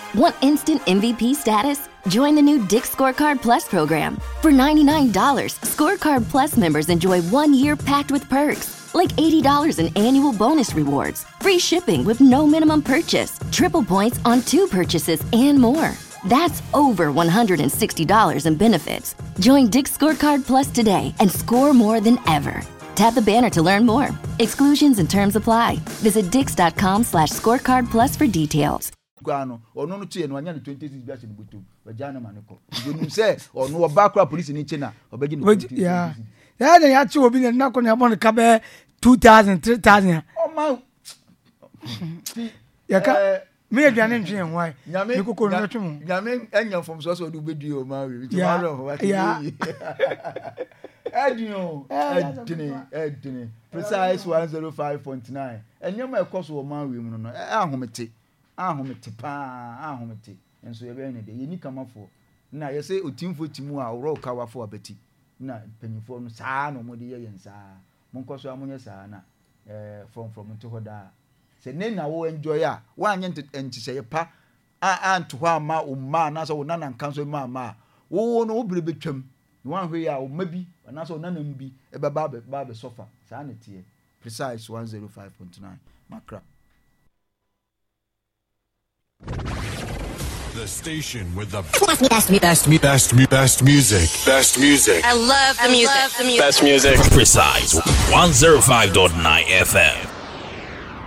Want instant MVP status? Join the new Dick's Scorecard Plus program. For $99, Scorecard Plus members enjoy 1 year packed with perks, like $80 in annual bonus rewards, free shipping with no minimum purchase, triple points on 2 purchases, and more. That's over $160 in benefits. Join Dick's Scorecard Plus today and score more than ever. Tap the banner to learn more. Exclusions and terms apply. Visit dix.com/scorecard plus for details. Guano, or no to and 120 years in Butu, Vagina Manico. You say, or no background police in China, or begin with. Yeah, they had to be not going to want to cover 2,000, 3,000. Oh, my. Yeah, me again, and why? You could go to Yamin and your from Soso do video, Mary. Yeah. Edney, precise 105.9. And you're my cost of my women. Ahomete, and so you're any day. You need come up for. Now you say, Utim for Timua or roll cover for a betty. Now, penny for San or Modia and Sa, Moncoso Amonia Sana, from Tohoda. Say, Nena will enjoy ya. One and to say a pa, and to Wama or man, as or none and counsel mamma. Oh, no, between one way out, maybe, and also none be a barber sofa. Sanity, precise 105.9. Macra. The station with the best music. Best music. I love the music. Best music. Precise 105.9 FM.